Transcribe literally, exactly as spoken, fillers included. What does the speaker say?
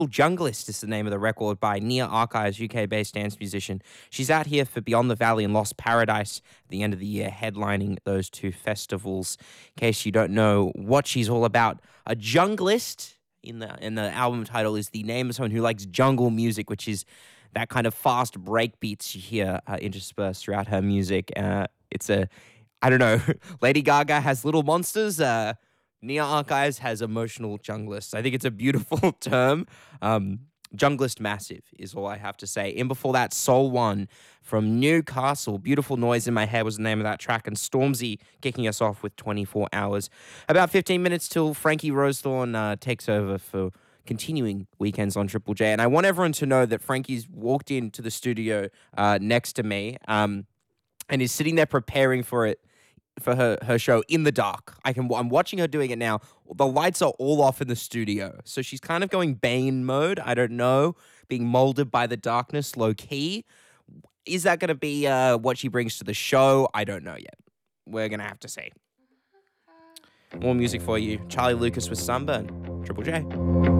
Junglist is the name of the record by Nia Archives, U K-based dance musician. She's out here for Beyond the Valley and Lost Paradise at the end of the year, headlining those two festivals. In case you don't know what she's all about, a junglist in the in the album title is the name of someone who likes jungle music, which is that kind of fast break beats you hear uh, interspersed throughout her music. Uh, it's a, I don't know, Lady Gaga has Little Monsters. Uh, Nia Archives has emotional junglists. I think it's a beautiful term. Um, junglist massive is all I have to say. And before that, Soul One from Newcastle. Beautiful Noise in My Head was the name of that track. And Stormzy kicking us off with twenty-four hours. About fifteen minutes till Frankie Rosethorn uh, takes over for continuing weekends on Triple J. And I want everyone to know that Frankie's walked into the studio uh, next to me um, and is sitting there preparing for it. For her, her show in the dark. I can I'm watching her doing it now. The lights are all off in the studio. So she's kind of going Bane mode. I don't know. Being molded by the darkness, low key. Is that going to be uh, what she brings to the show? I don't know yet. We're going to have to see. More music for you. Charlie Lucas with Sunburn. Triple J.